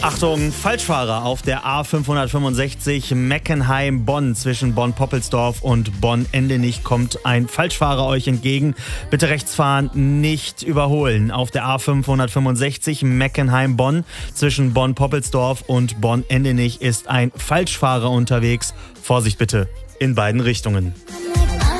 Achtung, Falschfahrer auf der A565 Meckenheim-Bonn. Zwischen Bonn-Poppelsdorf und Bonn-Endenich kommt ein Falschfahrer euch entgegen. Bitte rechts fahren, nicht überholen. Auf der A565 Meckenheim-Bonn zwischen Bonn-Poppelsdorf und Bonn-Endenich ist ein Falschfahrer unterwegs. Vorsicht bitte in beiden Richtungen.